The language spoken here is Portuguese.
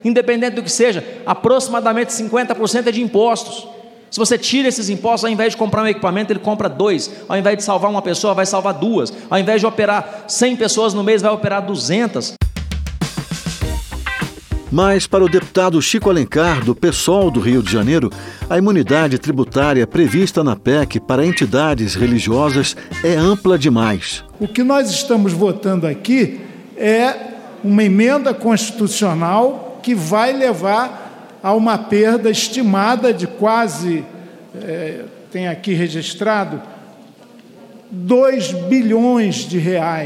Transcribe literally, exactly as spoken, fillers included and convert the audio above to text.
Independente do que seja, aproximadamente cinquenta por cento é de impostos. Se você tira esses impostos, ao invés de comprar um equipamento, ele compra dois. Ao invés de salvar uma pessoa, vai salvar duas. Ao invés de operar cem pessoas no mês, vai operar duzentas. Mas para o deputado Chico Alencar, do PSOL do Rio de Janeiro, a imunidade tributária prevista na P E C para entidades religiosas é ampla demais. O que nós estamos votando aqui é uma emenda constitucional que vai levar a uma perda estimada de quase, é, tem aqui registrado, dois bilhões de reais.